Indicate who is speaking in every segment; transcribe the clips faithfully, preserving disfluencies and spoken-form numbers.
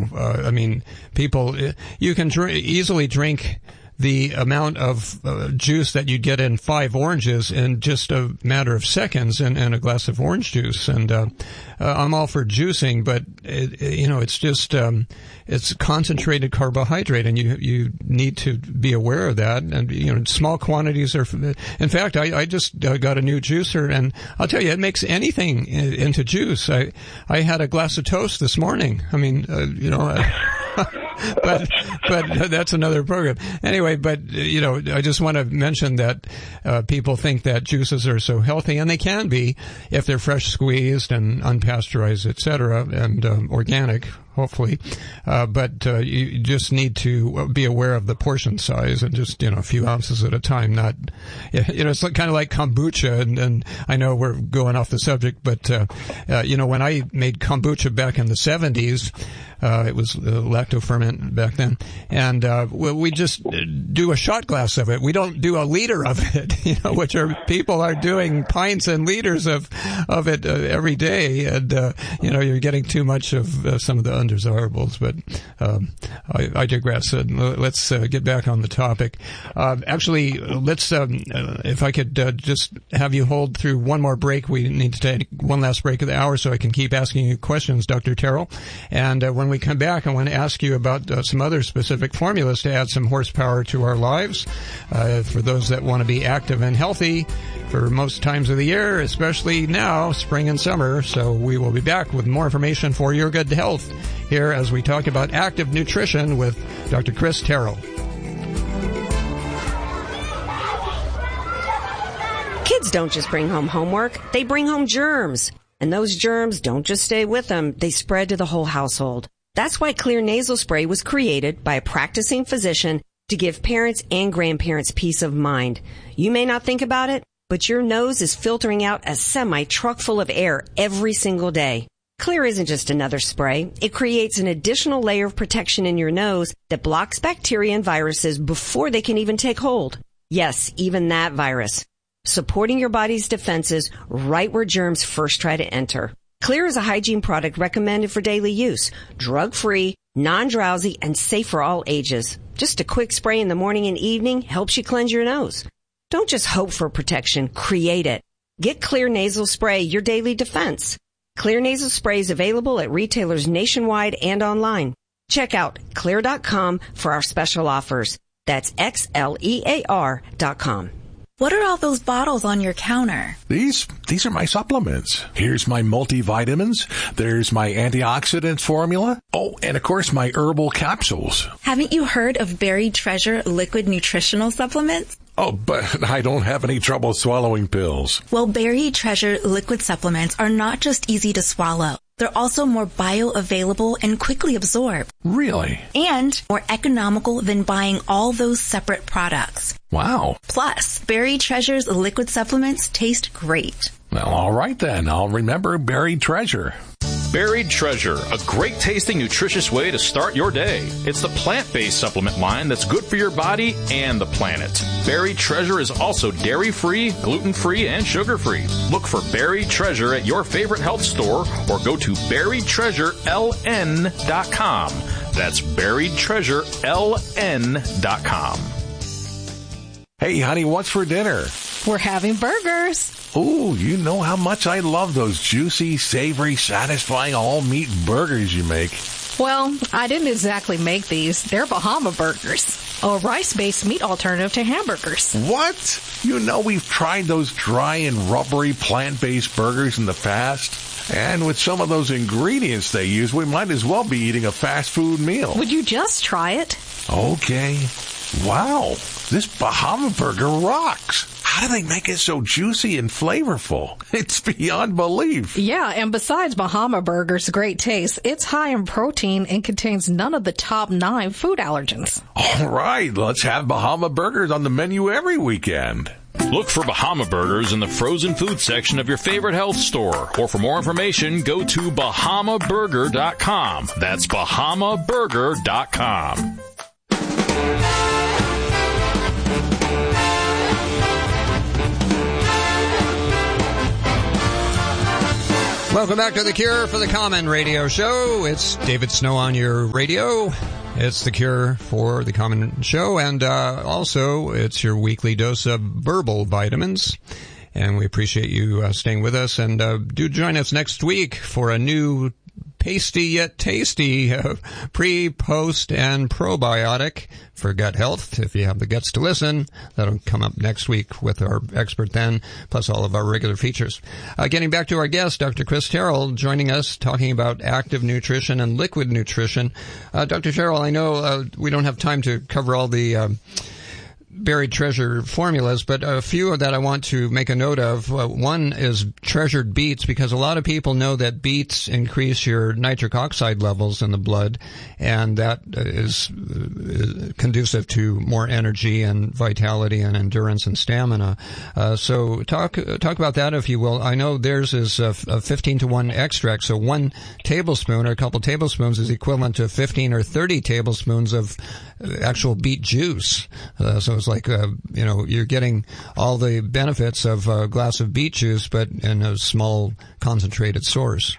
Speaker 1: know, uh, I mean, people, you can dr- easily drink the amount of uh, juice that you get in five oranges in just a matter of seconds in, in a glass of orange juice. And uh, uh, I'm all for juicing, but it, it, you know, it's just um, it's concentrated carbohydrate, and you you need to be aware of that. And you know, small quantities are. In fact, I, I just uh, got a new juicer, and I'll tell you, it makes anything into juice. I I had a glass of toast this morning. I mean, uh, you know. I, but but that's another program. Anyway, but you know, I just want to mention that uh, people think that juices are so healthy, and they can be if they're fresh squeezed and unpasteurized, et cetera, and um, organic, hopefully. Uh, but uh, you just need to be aware of the portion size and just, you know, a few ounces at a time. Not, you know, it's kind of like kombucha, and, and I know we're going off the subject, but uh, uh, you know, when I made kombucha back in the seventies. Uh, it was uh, lactoferment back then. And, uh, we, we just do a shot glass of it. We don't do a liter of it, you know, which are, people are doing pints and liters of, of it uh, every day. And, uh, you know, you're getting too much of uh, some of the undesirables. But, um, I, I digress. Uh, let's uh, get back on the topic. Uh, actually, let's, um, uh, if I could uh, just have you hold through one more break. We need to take one last break of the hour so I can keep asking you questions, Doctor Terrell. And uh, when we come back, I want to ask you about uh, some other specific formulas to add some horsepower to our lives. Uh, for those that want to be active and healthy for most times of the year, especially now, spring and summer. So we will be back with more information for your good health here as we talk about active nutrition with Doctor Chris Terrell.
Speaker 2: Kids don't just bring home homework, they bring home germs. And those germs don't just stay with them, they spread to the whole household. That's why Xlear nasal spray was created by a practicing physician to give parents and grandparents peace of mind. You may not think about it, but your nose is filtering out a semi-truck full of air every single day. Xlear isn't just another spray. It creates an additional layer of protection in your nose that blocks bacteria and viruses before they can even take hold. Yes, even that virus. Supporting your body's defenses right where germs first try to enter. Xlear is a hygiene product recommended for daily use, drug-free, non-drowsy, and safe for all ages. Just a quick spray in the morning and evening helps you cleanse your nose. Don't just hope for protection, create it. Get Xlear nasal spray, your daily defense. Xlear nasal spray is available at retailers nationwide and online. Check out xlear dot com for our special offers. That's X L E A R dot com.
Speaker 3: What are all those bottles on your counter?
Speaker 4: These, these are my supplements. Here's my multivitamins. There's my antioxidant formula. Oh, and of course my herbal capsules.
Speaker 3: Haven't you heard of Buried Treasure liquid nutritional supplements?
Speaker 4: Oh, but I don't have any trouble swallowing pills.
Speaker 3: Well, Buried Treasure liquid supplements are not just easy to swallow. They're also more bioavailable and quickly absorbed.
Speaker 4: Really?
Speaker 3: And more economical than buying all those separate products.
Speaker 4: Wow.
Speaker 3: Plus, Buried Treasure's liquid supplements taste great.
Speaker 4: Well, all right then. I'll remember Buried Treasure.
Speaker 5: Buried Treasure, a great tasting, nutritious way to start your day. It's the plant-based supplement line that's good for your body and the planet. Buried Treasure is also dairy-free, gluten-free, and sugar-free. Look for Buried Treasure at your favorite health store or go to buried treasure L N dot com. That's buried treasure L N dot com.
Speaker 4: Hey, honey, what's for dinner?
Speaker 6: We're having burgers.
Speaker 4: Ooh, you know how much I love those juicy, savory, satisfying all-meat burgers you make.
Speaker 6: Well, I didn't exactly make these. They're Bahama Burgers, a rice-based meat alternative to hamburgers.
Speaker 4: What? You know we've tried those dry and rubbery plant-based burgers in the past. And with some of those ingredients they use, we might as well be eating a fast food meal.
Speaker 6: Would you just try it?
Speaker 4: Okay. Wow, this Bahama Burger rocks. How do they make it so juicy and flavorful? It's beyond belief.
Speaker 6: Yeah, and besides Bahama Burger's great taste, it's high in protein and contains none of the top nine food allergens.
Speaker 4: All right, let's have Bahama Burgers on the menu every weekend.
Speaker 5: Look for Bahama Burgers in the frozen food section of your favorite health store. Or for more information, go to bahama burger dot com. That's bahama burger dot com.
Speaker 1: Welcome back to The Cure for the Common Radio Show. It's David Snow on your radio. It's The Cure for the Common Show, and uh, also it's your weekly dose of Burble vitamins. And we appreciate you uh, staying with us, and uh, do join us next week for a new pasty yet tasty uh, pre, post, and probiotic for gut health. If you have the guts to listen, that'll come up next week with our expert then, plus all of our regular features. Uh, getting back to our guest, Doctor Chris Terrell, joining us, talking about active nutrition and liquid nutrition. Uh, Doctor Terrell, I know uh, we don't have time to cover all the uh, buried treasure formulas, but a few that I want to make a note of. Uh, one is treasured beets, because a lot of people know that beets increase your nitric oxide levels in the blood, and that is uh, conducive to more energy and vitality and endurance and stamina. Uh, so talk talk about that, if you will. I know theirs is a, a fifteen to one extract, so one tablespoon or a couple tablespoons is equivalent to fifteen or thirty tablespoons of actual beet juice. Uh, so it's like, uh, you know, you're getting all the benefits of a glass of beet juice, but in a small concentrated source.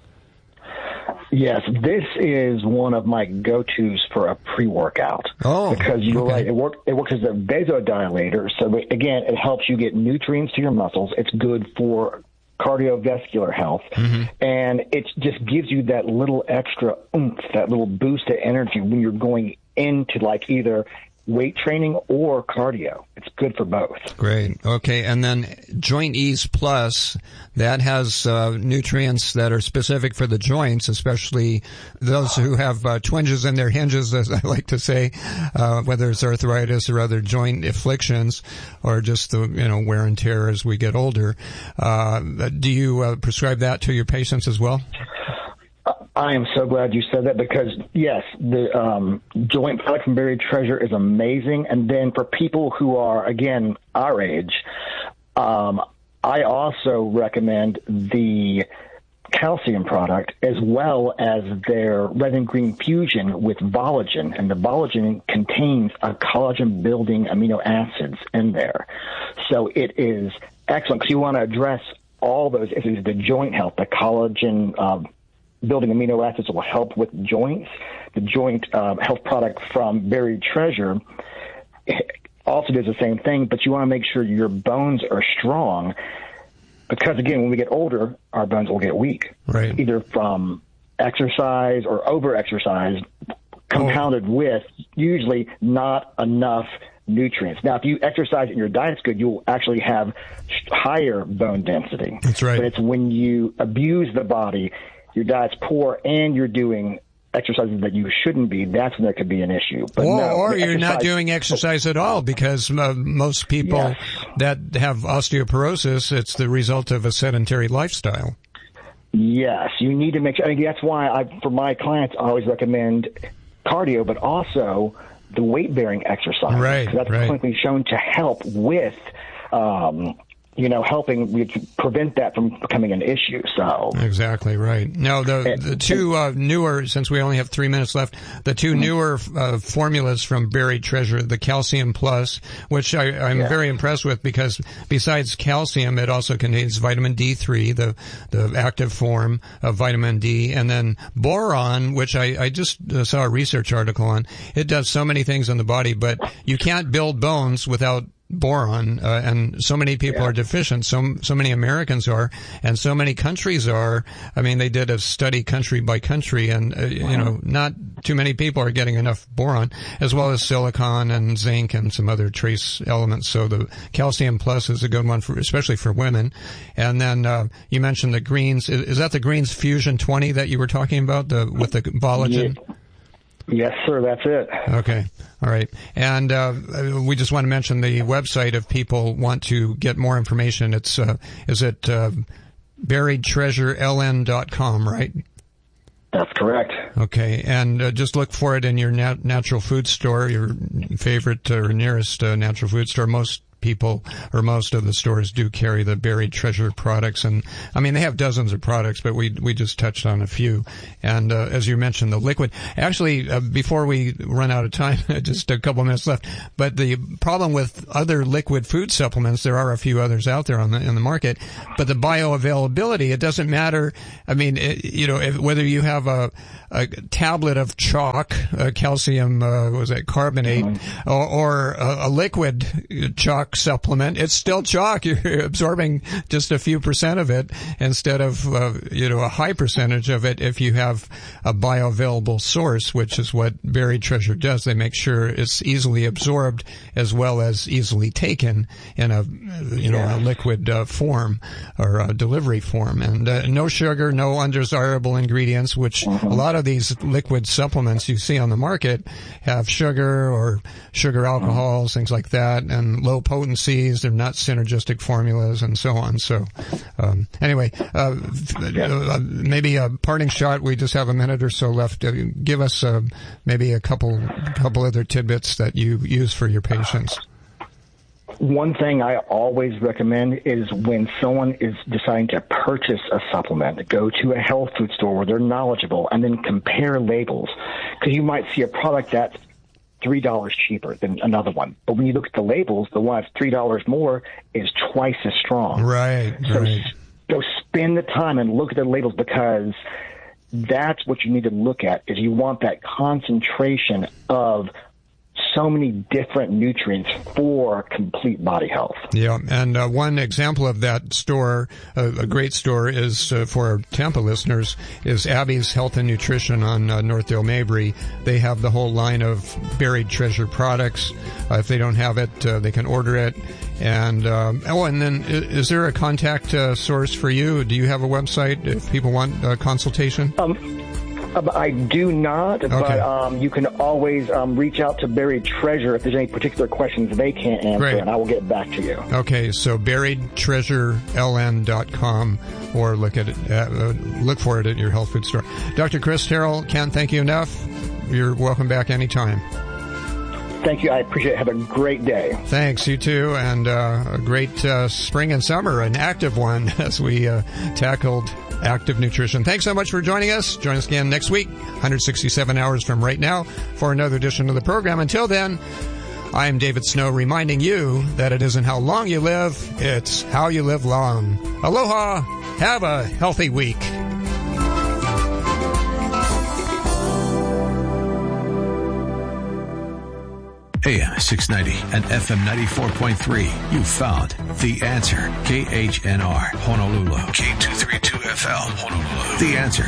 Speaker 7: Yes, this is one of my go-tos for a pre-workout.
Speaker 1: Oh,
Speaker 7: because you're
Speaker 1: okay.
Speaker 7: right, it, work, it works as a vasodilator. So again, it helps you get nutrients to your muscles. It's good for cardiovascular health, mm-hmm. and it just gives you that little extra oomph, that little boost of energy when you're going into like either weight training or cardio. It's good for both.
Speaker 1: Great. Okay. And then Joint Ease Plus, that has uh, nutrients that are specific for the joints, especially those who have uh, twinges in their hinges, as I like to say, uh, whether it's arthritis or other joint afflictions, or just the, you know, wear and tear as we get older. Uh, do you uh, prescribe that to your patients as well?
Speaker 7: I am so glad you said that, because, yes, the um, joint product from Buried Treasure is amazing. And then for people who are, again, our age, um, I also recommend the calcium product as well as their Red and Green Fusion with Volagen. And the Volagen contains a collagen-building amino acids in there. So it is excellent, because you want to address all those issues, the joint health, the collagen um building amino acids will help with joints. The joint uh, health product from Buried Treasure also does the same thing, but you want to make sure your bones are strong, because, again, when we get older, our bones will get weak,
Speaker 1: right?
Speaker 7: Either from exercise or over-exercise, compounded oh. with usually not enough nutrients. Now, if you exercise and your diet's good, you'll actually have higher bone density.
Speaker 1: That's right.
Speaker 7: But it's when you abuse the body, your diet's poor, and you're doing exercises that you shouldn't be, that's when there could be an issue. But
Speaker 1: or,
Speaker 7: no,
Speaker 1: or you're
Speaker 7: exercise,
Speaker 1: not doing exercise at all, because uh, most people
Speaker 7: yes.
Speaker 1: that have osteoporosis, it's the result of a sedentary lifestyle.
Speaker 7: Yes, you need to make sure. I mean, that's why I, for my clients, I always recommend cardio, but also the weight-bearing exercise.
Speaker 1: Right,
Speaker 7: that's
Speaker 1: right.
Speaker 7: clinically shown to help with um, you know, helping we prevent that from becoming an issue. So
Speaker 1: exactly right. Now, the the two uh, newer, since we only have three minutes left, the two newer uh, formulas from Buried Treasure, the Calcium Plus, which I, I'm yeah. very impressed with, because besides calcium, it also contains vitamin D three, the the active form of vitamin D, and then boron, which I, I just saw a research article on. It does so many things in the body, but you can't build bones without boron, uh, and so many people yeah. are deficient. So so many Americans are, and so many countries are. I mean, they did a study country by country, and uh, wow. you know, not too many people are getting enough boron, as well as silicon and zinc and some other trace elements. So the Calcium Plus is a good one for, especially for women. And then uh, you mentioned the greens. Is, is that the Greens Fusion twenty that you were talking about, the with the Volagen?
Speaker 7: Yeah. Yes, sir, that's it.
Speaker 1: Okay. All right. And uh, we just want to mention the website if people want to get more information. It's uh, is it uh, buried treasure l n dot com, right?
Speaker 7: That's correct.
Speaker 1: Okay. And uh, just look for it in your nat- natural food store, your favorite or nearest uh, natural food store. Most people, or most of the stores, do carry the Buried Treasure products. And I mean, they have dozens of products, but we we just touched on a few. And uh, as you mentioned, the liquid. Actually, uh, before we run out of time, just a couple minutes left. But the problem with other liquid food supplements, there are a few others out there on the in the market, but the bioavailability, it doesn't matter. I mean, it, you know, if, whether you have a a tablet of chalk, uh, calcium, uh, what was it, carbonate, mm-hmm. or, or a, a liquid chalk supplement, it's still chalk. You're absorbing just a few percent of it instead of, uh, you know, a high percentage of it if you have a bioavailable source, which is what Buried Treasure does. They make sure it's easily absorbed as well as easily taken in a, you know, yeah. a liquid uh, form or a delivery form. And uh, no sugar, no undesirable ingredients, which mm-hmm. a lot of these liquid supplements you see on the market have sugar or sugar alcohols, mm-hmm. things like that, and low potencies. They're not synergistic formulas and so on. So, um, anyway, uh, yeah. uh, maybe a parting shot. We just have a minute or so left. Uh, give us uh, maybe a couple, couple other tidbits that you use for your patients.
Speaker 7: One thing I always recommend is when someone is deciding to purchase a supplement, go to a health food store where they're knowledgeable and then compare labels. Because you might see a product that's three dollars cheaper than another one. But when you look at the labels, the one that's three dollars more is twice as strong.
Speaker 1: Right,
Speaker 7: so,
Speaker 1: right.
Speaker 7: So spend the time and look at the labels, because that's what you need to look at, is you want that concentration of so many different nutrients for complete body health.
Speaker 1: Yeah, and uh, one example of that store, uh, a great store, is uh, for our Tampa listeners, is Abby's Health and Nutrition on uh, Northdale Mabry. They have the whole line of Buried Treasure products. Uh, if they don't have it, uh, they can order it. And um, oh, and then is, is there a contact uh, source for you? Do you have a website if people want a consultation?
Speaker 7: Um. Uh, I do not, okay. but um, you can always um, reach out to Buried Treasure if there's any particular questions they can't answer, Great. and I will get back to you.
Speaker 1: Okay, so buried treasure l n dot com, or look at it, uh, look for it at your health food store. Doctor Chris Terrell, can't thank you enough. You're welcome back anytime.
Speaker 7: Thank you. I appreciate it. Have a great day.
Speaker 1: Thanks. You too. And uh, a great uh, spring and summer, an active one, as we uh, tackled active nutrition. Thanks so much for joining us. Join us again next week, one hundred sixty-seven hours from right now, for another edition of the program. Until then, I am David Snow, reminding you that it isn't how long you live, it's how you live long. Aloha. Have a healthy week.
Speaker 8: A M six ninety and F M ninety-four point three. You found The Answer. K H N R, Honolulu. K two thirty-two F L, Honolulu. The Answer.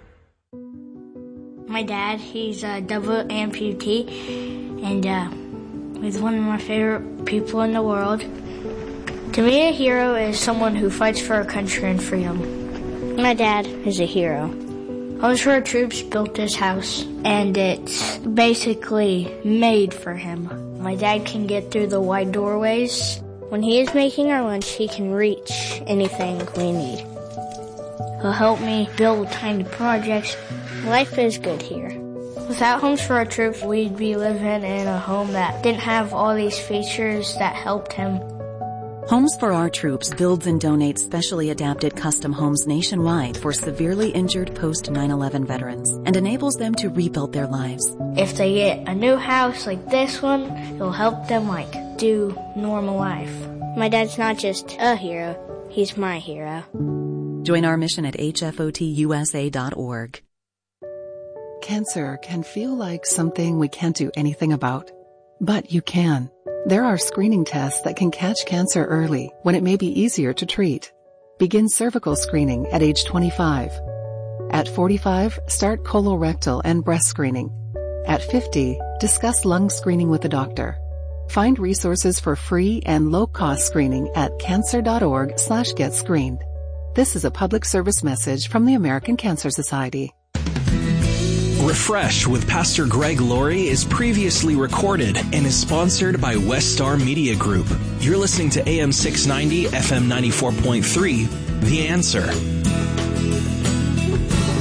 Speaker 9: My dad, he's a double amputee, and uh, he's one of my favorite people in the world. To me, a hero is someone who fights for our country and freedom. My dad is a hero. Homes for Our Troops built this house, and it's basically made for him. My dad can get through the wide doorways. When he is making our lunch, he can reach anything we need. He'll help me build tiny projects. Life is good here. Without Homes for Our Troops, we'd be living in a home that didn't have all these features that helped him.
Speaker 10: Homes for Our Troops builds and donates specially adapted custom homes nationwide for severely injured post nine eleven veterans and enables them to rebuild their lives.
Speaker 9: If they get a new house like this one, it'll help them, like, do normal life. My dad's not just a hero, he's my hero.
Speaker 10: Join our mission at H F O T U S A dot org.
Speaker 11: Cancer can feel like something we can't do anything about, but you can. There are screening tests that can catch cancer early when it may be easier to treat. Begin cervical screening at age twenty-five. At forty-five, start colorectal and breast screening. At fifty, discuss lung screening with a doctor. Find resources for free and low-cost screening at cancer.org slash get screened. This is a public service message from the American Cancer Society.
Speaker 12: Refresh with Pastor Greg Laurie is previously recorded and is sponsored by Westar Media Group. You're listening to A M six ninety, F M ninety-four point three, The Answer.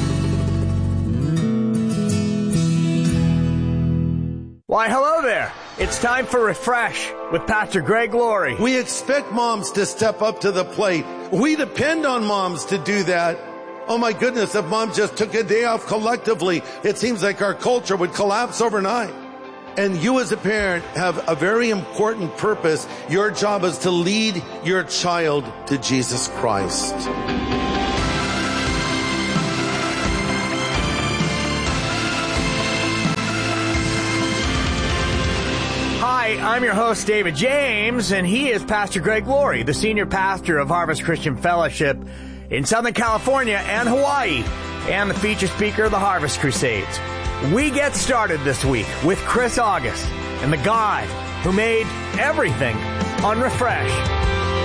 Speaker 13: Why, hello there. It's time for Refresh with Pastor Greg Laurie.
Speaker 14: We expect moms to step up to the plate. We depend on moms to do that. Oh my goodness, if mom just took a day off collectively, it seems like our culture would collapse overnight. And you as a parent have a very important purpose. Your job is to lead your child to Jesus Christ.
Speaker 13: Hi, I'm your host, David James, and he is Pastor Greg Laurie, the senior pastor of Harvest Christian Fellowship in Southern California and Hawaii, and the feature speaker of the Harvest Crusades. We get started this week with Chris August and the God who made everything on Refresh.